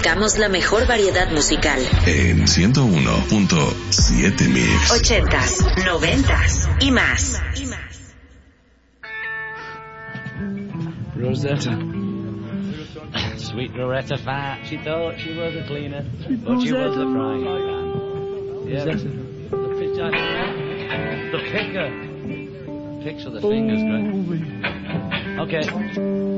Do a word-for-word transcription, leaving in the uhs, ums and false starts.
Buscamos la mejor variedad musical. En ciento uno punto siete Mix. Ochentas, noventas y más. Rosetta. Sweet Rosetta fat. She thought she was a cleaner, Sweet but she was Rosetta. a frying pan. Yeah, the, the, pitch, the picker. Picks with the fingers, great. Okay.